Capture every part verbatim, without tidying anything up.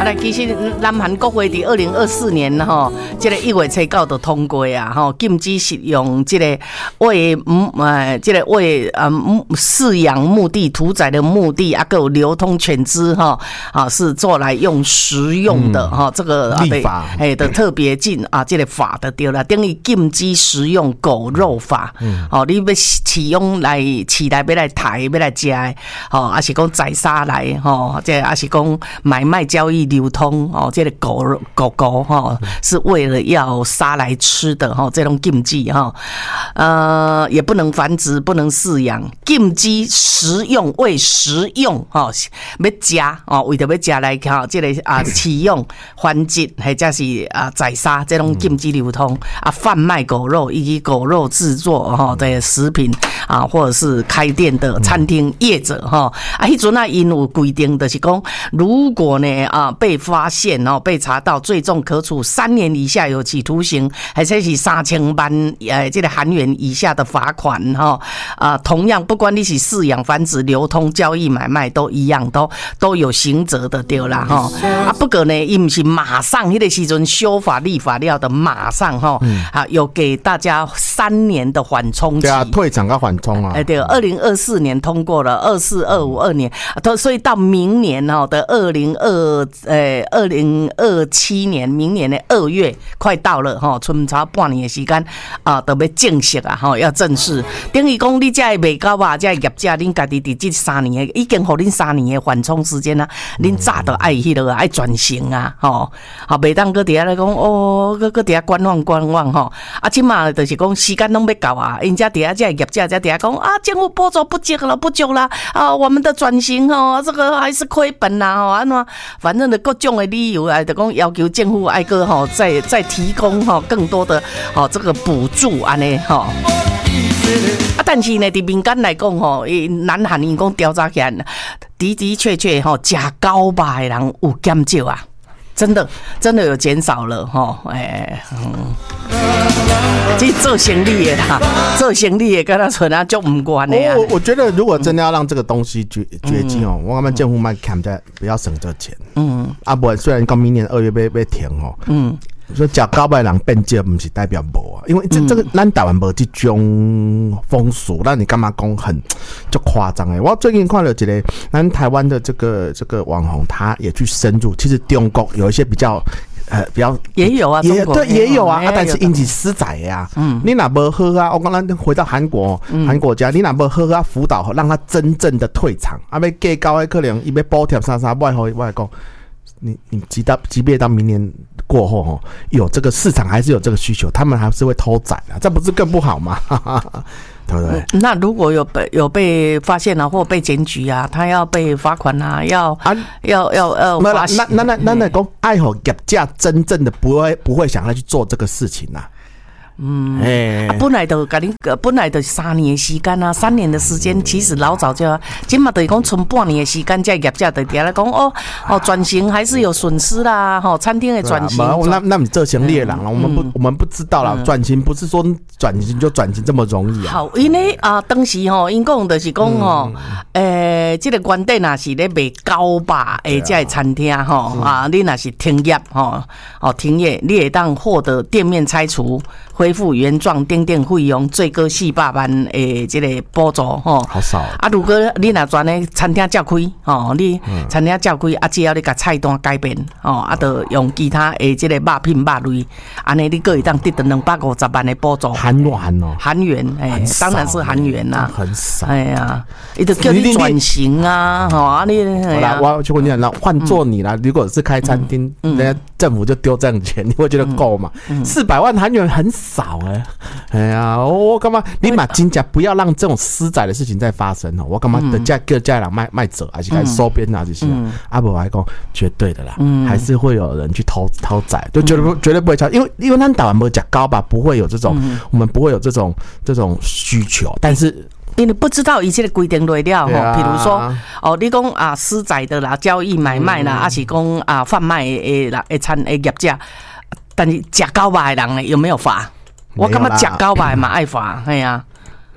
来，其实南韩国会伫二零二四年吼，这个一月初九就通过啊，吼禁止食用这个为嗯呃这个为呃饲养目的、屠宰的目的啊，有流通犬只哈啊是做来用食用的哈、嗯，这个立法哎的特别禁啊，这个法的对啦，等于禁止食用狗肉法，嗯，哦，你要饲用来饲来要来抬要来食的，哦，还是讲宰杀来吼，这还是讲买卖交易流通哦，这个狗狗狗哈是为了要杀来吃的哈，这种禁忌哈，呃，也不能繁殖，不能饲养，禁止食用为食用哈，要食哦，为着要食来哈，这个啊饲用、繁殖或者是啊宰杀这种禁止流通啊，贩卖狗肉以及狗肉制作哈的食品啊，或者是开店的餐厅业者哈啊，迄阵啊因有规定就是讲，如果呢啊被发现哦被查到，最重可处三年以下有期徒刑，还是是三千万呃这个韩元以下的罚款哈啊，同样不管你是饲养、繁殖、流通、交易、买卖都一样，都都有刑责的对啦哈啊，不过呢，伊不是马上迄个时阵修法立法了的，马上哈啊有给大家三年的缓冲期， 对啊，退场跟缓冲啊， 哎对，二零二四年通过了，二四、二五、二年，所以到明年哈的二零二呃二零二七年，明年的二月快到了哈，剩差半年的时间啊，都要正式啊哈，要正式。等于讲你这卖狗啊，这业者，恁家己伫这三年的，已经互恁三年的缓冲时间啊，恁早都爱迄个爱转型啊，吼，好，袂当搁伫遐来讲哦，搁搁伫遐观望观望吼，啊，即马就是讲时间拢要到啊，因遮伫遐这业者才伫遐讲啊，政府补助不足了，不足了啊，我们的转型哦，这个还是亏本啦，吼，安怎，反正的各种的理由啊，就讲要求政府爱个吼，再再提供吼更多的吼这个补助安尼吼。啊，但是呢，伫民间来讲吼，南韩因讲调查起来，的的确确吼，食狗肉的人有减少啊，真的真的有减少了吼，哎，嗯，这做生意的啦，做生意的跟他存啊就唔关的啊。 我我觉得如果真的要让这个东西绝绝迹哦，我们政府卖看在不要省这钱，嗯，啊不，虽然到明年二月被被停哦，嗯。说食狗肉人变少，不是代表无啊，因为这这个咱台湾无这种风俗，那你干嘛讲很就夸张哎？我最近看了一个咱台湾的这个这个网红，他也去深入，其实中国有一些比较。呃，比较也有啊， 也对，也有啊，啊，但是引起私宰呀。嗯，你哪不喝啊？我刚刚回到韩国，韩国家，你哪不喝啊？辅导让他真正的退场，啊，要给高的可能一边补贴啥啥，外后外讲，你你即到即便到明年过后哦，有这个市场还是有这个需求，他们还是会偷宰啊，这不是更不好吗？对不对？ 那如果有被有被发现啊，或被检举啊，他要被罚款啊，要啊要要要罚。 那那那那那讲，爱好业者真正的不会不会想要去做这个事情啊。 嗯，哎、啊，本来就甲你，本来就三年的时间啊，三年的时间，其实老早就要，今嘛等于讲剩半年的时间，这业者就伫来讲哦哦，转型还是有损失啦，吼、哦，餐厅的转型。 啊、那那你这行猎人了，我们不、嗯、我们不知道啦，转、嗯、型不是说转型就转型这么容易啊。 好，因为啊，当时吼，因讲就是讲吼，诶、嗯，这个原底若是咧卖狗肉诶，这餐厅吼啊，你若是停业吼，哦停业，你会当获得店面拆除。恢复原状等等费用，最高四百万诶，这个补助吼。 好少啊！如果你若全咧餐厅照开吼，你餐厅照开啊，只要你甲菜单改变吼，啊，就用其他诶，这个肉品肉类，安尼你个会当得到两百五十万的补助。 韩元哦， 韩元诶，当然是韩元啦， 很少。 哎呀，伊就叫你转型啊，吼啊你。 好啦，我就问你啦，换做你啦，如果是开餐厅，人家政府就丢这样钱，你会觉得够吗？四百万韩元很少。少哎、欸，哎呀，我干嘛？你把金价不要让这种私宰的事情再发生哦！我干嘛的价各家人卖卖者，还是开始收编啊这些？阿伯还讲绝对的啦，嗯、还是会有人去偷偷宰，就绝对不、嗯、绝对不会超，因为因为咱台湾没有讲高吧，不会有这种，嗯、我们不会有这种这种需求，但是。 因为不知道一切的规定内了吼，比如说哦，你讲啊私宰的啦、交易买卖啦，还、嗯、是讲啊贩卖诶啦、诶餐诶业者，但是食狗肉的人呢有没有罚？我感觉食狗肉嘛爱罚，系啊。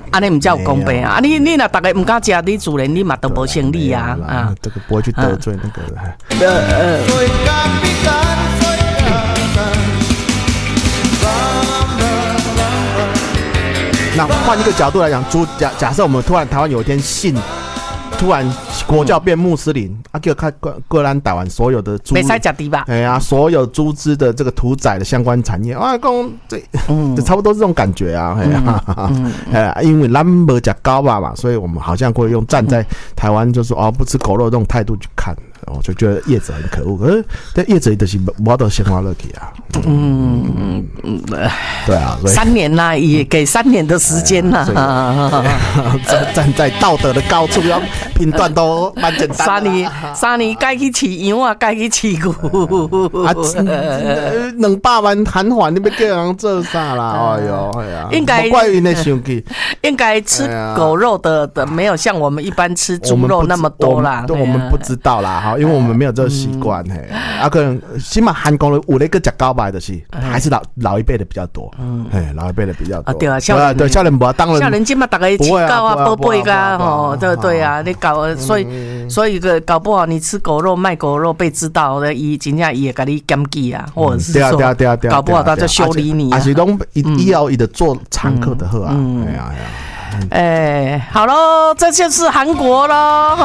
安尼唔叫有公平啊！啊，你你若大家唔敢食，你自然你嘛都无生理啊啊！ 这个不会去得罪那个。 呃呃。 那换一个角度来讲，主假假设我们突然台湾有一天信，突然国教变穆斯林，啊，给我看各各咱台湾所有的猪， 没使食猪吧？ 哎呀，所有猪只的这个屠宰的相关产业，啊，讲这，嗯，差不多这种感觉啊，哎呀，哎，因为咱没食狗肉嘛，所以我们好像会用站在台湾就是哦不吃狗肉这种态度去看。我就觉得业者很可恶，可是但业者就是没得鲜花乐体啊。嗯嗯嗯，对啊， 三年啦，也给三年的时间啦。 站站在道德的高处，要评断都蛮简单。 三年，三年该去饲羊啊，该去饲牛。 啊，两百万韩元，你要叫人做啥啦？哎呦，哎呀， 应该怪因的生气。 应该吃狗肉的的没有像我们一般吃猪肉那么多啦。 对，我们不知道啦，哈。因为我们没有这个习惯，嘿，啊，可能起码韩国人有那个食高白的是，还是老老一辈的比较多，嗯，嘿，老一辈的比较多， 对啊，少年对少年不当然， 少年今嘛大家吃狗啊、宝贝啊，吼，对对啊，你搞，所以所以个搞不好你吃狗肉卖狗肉被知道的，伊真正伊会甲你检举啊，或者是说，搞不好他就修理你啊， 还是拢以后伊的做常客的好啊，哎呀哎呀， 哎，好喽，这就是韩国喽。